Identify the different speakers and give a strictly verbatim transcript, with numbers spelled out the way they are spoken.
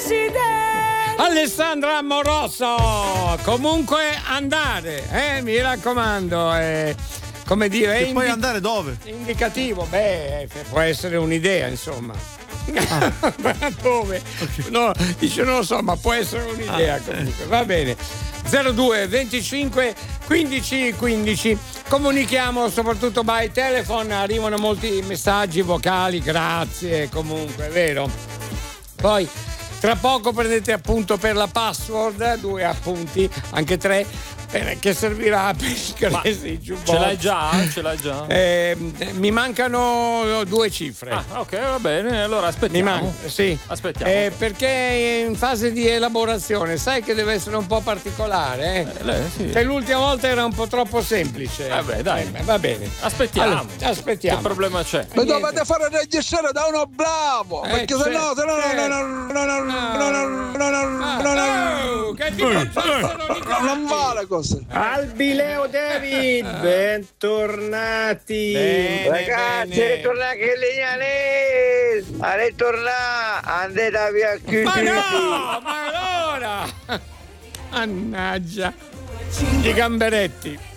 Speaker 1: presidente.
Speaker 2: Alessandra Amoroso, comunque andare, eh, mi raccomando, eh, come dire,
Speaker 3: e
Speaker 2: indi-
Speaker 3: poi andare dove?
Speaker 2: Indicativo, beh, può essere un'idea, insomma. Ah. Ma dove? Okay. No, dice non lo so, ma può essere un'idea, ah, comunque. Va bene. zero due venticinque quindici quindici. Comunichiamo soprattutto by telephone, arrivano molti messaggi vocali, grazie comunque, è vero. Poi tra poco prendete appunto per la password, due appunti, anche tre, che servirà per il crazy jukebox.
Speaker 4: Ce l'hai già? Ce l'hai già?
Speaker 2: Eh, mi mancano due cifre.
Speaker 4: Ah, ok, va bene, allora aspettiamo.
Speaker 2: Mi manca, sì.
Speaker 4: Aspettiamo.
Speaker 2: Eh, perché è in fase di elaborazione, sai che deve essere un po' particolare, eh?
Speaker 4: eh lei, sì.
Speaker 2: Cioè, l'ultima volta era un po' troppo semplice.
Speaker 4: Vabbè, dai.
Speaker 2: Eh, va bene.
Speaker 4: Aspettiamo.
Speaker 2: Allora, aspettiamo.
Speaker 4: Che problema c'è?
Speaker 5: Mi dovete fare registrare da uno bravo,
Speaker 2: Eh,
Speaker 5: perché se no, se no, no, no, no, no, no, no, no, no,
Speaker 2: che ti
Speaker 5: non vale così.
Speaker 6: Albi Leo David, bentornati.
Speaker 2: Bene,
Speaker 7: ragazzi,
Speaker 2: bene.
Speaker 7: ritorna anche Legnanese, a ritornare, andate via chiusi.
Speaker 2: Ma no, ma allora! Mannaggia, i gamberetti.